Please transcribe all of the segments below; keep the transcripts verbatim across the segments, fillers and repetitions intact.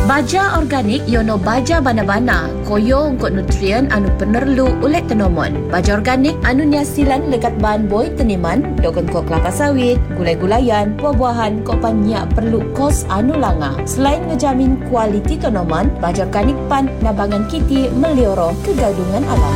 Baja organik yono baja bana-bana koyo untuk nutrien anu penerlu oleh tenomon. Baja organik anu niasilan lekat bahan boy teniman, dogon ko kelapa sawit, gulai-gulayan, buah-buahan ko panyak perlu kos anu langa. Selain ngejamin kualiti tanaman, baja organik pan nabangan kiti melioro kegaduhan alam.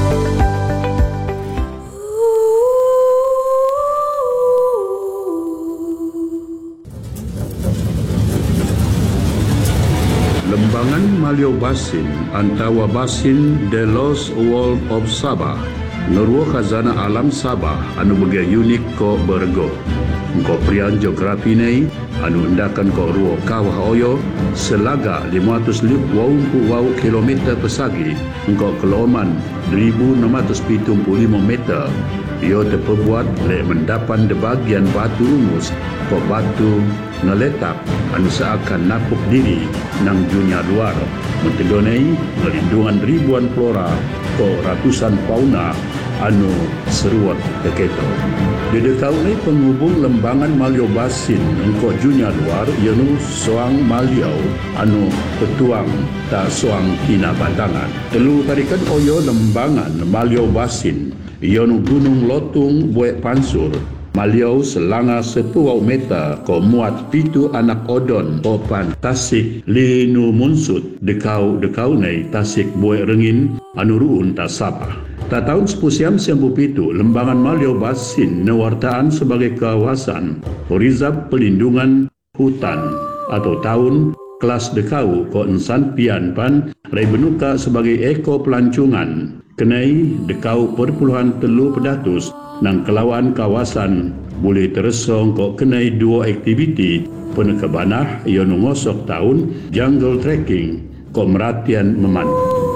Lembangan Malio Basin antawa Basin de los World of Sabah ngeruo khazanah alam Sabah anu bege unik ko bergo. Ko prian geografi nei anu endakan ko ruo kawah oyo selaga lima ratus dua puluh kilometer persegi ko keloman seribu enam ratus tujuh puluh lima meter. Ia terperbuat le mendapan de bagian batu rumus ko batu ngeletak anu seakan napuk diri nang dunia luar. Mentedonei ngelindungan ribuan flora ko ratusan fauna anu seruat deketo. Dedekau ni penghubung lembangan Malio Basin engko dunia luar ianu soang Malio anu petuang tak soang kina batangan. Telu tarikan oyo lembangan Malio Basin ianu gunung lotung buek pansur. Malio selanga sepuluh meter ko muat pitu anak odon opan tasik linu munsut dekau dekau nei tasik buek rengin anu ruun ta Sabah. Ta tahun sepusiam sembuh pitu lembangan Malio Basin newartaan sebagai kawasan Rizab Pelindungan Hutan atau tahun kelas dekau ko ensan pian pan rai benuka sebagai eko pelancongan kenai dekau perpuluhan telu pedatus nang kelawan kawasan boleh teresong ko kenai dua aktiviti penekabanah ia ngosok tahun jungle trekking ko meratian meman.